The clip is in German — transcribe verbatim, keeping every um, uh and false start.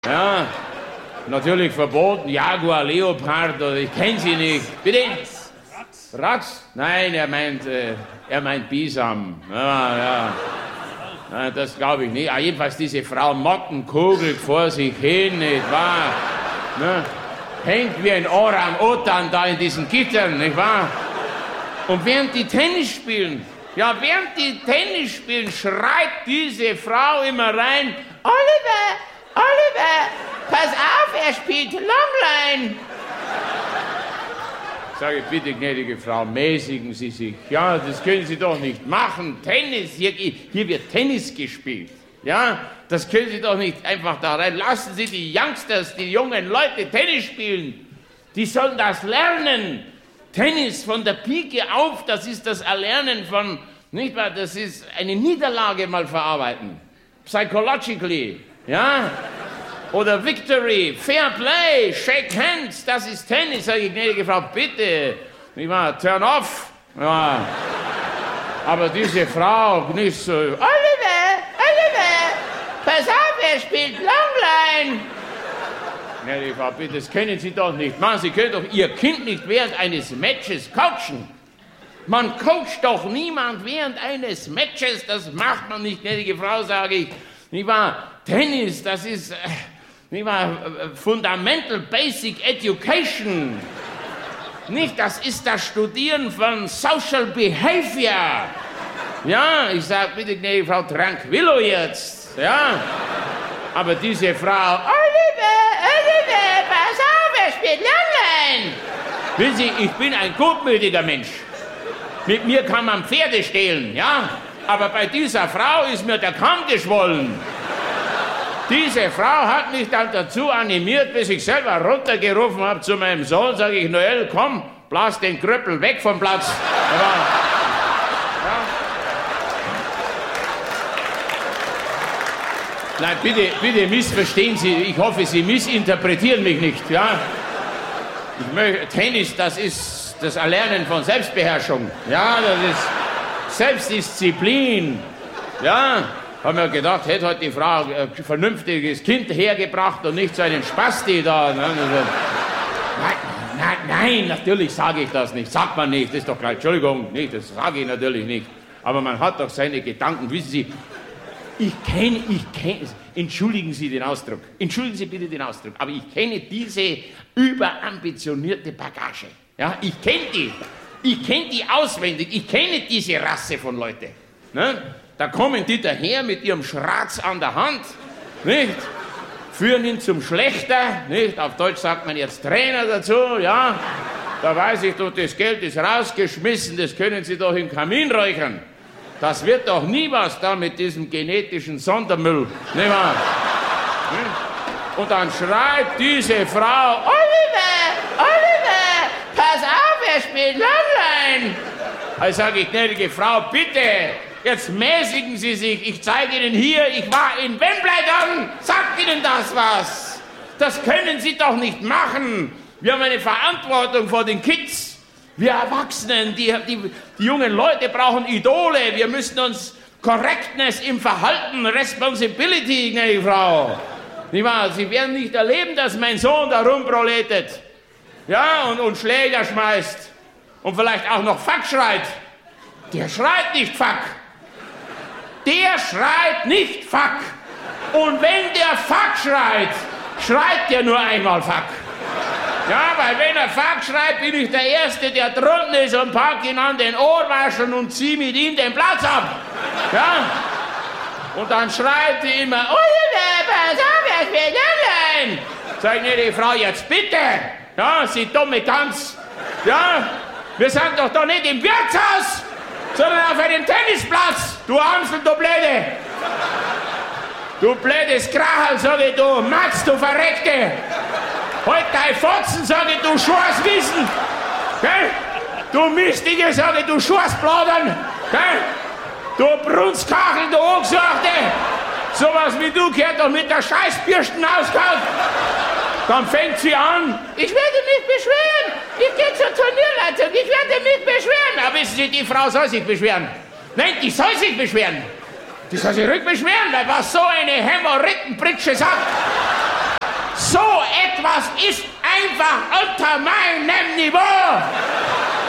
Ja, natürlich verboten. Jaguar, Leopard, oder ich kenne sie nicht. Bitte? Ratz. Ratz? Nein, er meint, äh, er meint Bisam. Ja, ja. Ja, das glaube ich nicht. Ah, jedenfalls diese Frau Motten kugelt vor sich hin, nicht wahr? Ne? Hängt wie ein Orang-Utan da in diesen Gittern, nicht wahr? Und während die Tennis spielen, ja, während die Tennis spielen, schreit diese Frau immer rein, Oliver, Oliver, pass auf, er spielt Longline. Sage ich, bitte, gnädige Frau, mäßigen Sie sich. Ja, das können Sie doch nicht machen. Tennis, hier, hier wird Tennis gespielt. Ja, das können Sie doch nicht einfach da rein. Lassen Sie die Youngsters, die jungen Leute Tennis spielen. Die sollen das lernen. Tennis von der Pike auf, das ist das Erlernen von, nicht wahr, das ist eine Niederlage mal verarbeiten. Psychologically, ja. Oder Victory, Fair Play, Shake Hands, das ist Tennis. Sag ich, gnädige Frau, bitte, nicht wahr, turn off. Ja. Aber diese Frau nicht so, Oliver, Oliver, pass auf, er spielt Longline. Gnädige Frau, bitte, das können Sie doch nicht machen. Sie können doch Ihr Kind nicht während eines Matches coachen. Man coacht doch niemand während eines Matches, das macht man nicht, gnädige Frau, sage ich. Nicht wahr, Tennis, das ist, äh, nicht wahr, Fundamental Basic Education. Nicht, das ist das Studieren von Social Behavior. Ja, ich sage, bitte, gnädige Frau, tranquillo jetzt, ja. Aber diese Frau, Oliver, Oliver, pass auf, er spielt Longline. Wissen Sie, ich bin ein gutmütiger Mensch. Mit mir kann man Pferde stehlen, ja. Aber bei dieser Frau ist mir der Kamm geschwollen. Diese Frau hat mich dann dazu animiert, bis ich selber runtergerufen habe zu meinem Sohn, sage ich, Noel, komm, blas den Krüppel weg vom Platz. Aber, ja. Nein, bitte, bitte missverstehen Sie, ich hoffe, Sie missinterpretieren mich nicht, ja. Ich möchte, Tennis, das ist das Erlernen von Selbstbeherrschung, ja, das ist Selbstdisziplin, ja. Haben wir gedacht, hätte heute die Frau ein vernünftiges Kind hergebracht und nicht so einen Spasti da. Ne? Nein, nein, nein, natürlich sage ich das nicht. Sagt man nicht, das ist doch gleich, Entschuldigung, nicht, das sage ich natürlich nicht. Aber man hat doch seine Gedanken, wissen Sie, ich kenne, ich kenne, entschuldigen Sie den Ausdruck, entschuldigen Sie bitte den Ausdruck, aber ich kenne diese überambitionierte Bagage. Ja, ich kenne die, ich kenne die auswendig, ich kenne diese Rasse von Leuten. Ne? Da kommen die daher mit ihrem Schratz an der Hand, nicht? Führen ihn zum Schlechter, nicht? Auf Deutsch sagt man jetzt Trainer dazu, ja? Da weiß ich doch, das Geld ist rausgeschmissen, das können Sie doch im Kamin räuchern. Das wird doch nie was da mit diesem genetischen Sondermüll, nicht wahr? Und dann schreit diese Frau, Oliver, Oliver, pass auf, er spielt Longline. Also sage ich, gnädige Frau, bitte, jetzt mäßigen Sie sich. Ich zeige Ihnen hier, ich war in Wimbledon. Sagt Ihnen das was? Das können Sie doch nicht machen. Wir haben eine Verantwortung vor den Kids. Wir Erwachsenen, die, die, die jungen Leute brauchen Idole. Wir müssen uns Correctness im Verhalten, Responsibility, gnädige Frau. Nicht wahr? Sie werden nicht erleben, dass mein Sohn da rumproletet. Ja, und, und Schläger schmeißt. Und vielleicht auch noch Fuck schreit. Der schreit nicht Fuck. Der schreit nicht Fuck. Und wenn der Fuck schreit, schreit der nur einmal Fuck. Ja, weil wenn er Fuck schreit, bin ich der Erste, der drunten ist und pack ihn an den Ohrwaschen und zieh mit ihm den Platz ab. Ja? Und dann schreit sie immer, Oliver, pass auf, er spielt Longline. Sag ich, die Frau, jetzt bitte. Ja, sie dumme Tanz. Ja, wir sind doch da nicht im Wirtshaus, sondern auf einem Tennisplatz, du Amsel, du Blöde. Du blödes Krachel, sag ich, du Matz, du Verreckte. Halt dein Fotzen, sag ich, du Scheißwissen. Gell? Du Mistige, sag ich, du Scheißbladern. Gell? Du Brunskachel, du Angesuchte. Sowas wie du gehört doch mit der Scheißbürsten ausgehauen. Dann fängt sie an. Ich werde mich beschweren. Ich gehe zur Turnierleitung. Ich werde mich beschweren. Aber wissen Sie, die Frau soll sich beschweren. Nein, die soll sich beschweren. Die soll sich rückbeschweren, weil was so eine Hämorrhoidenpritsche sagt. So etwas ist einfach unter meinem Niveau.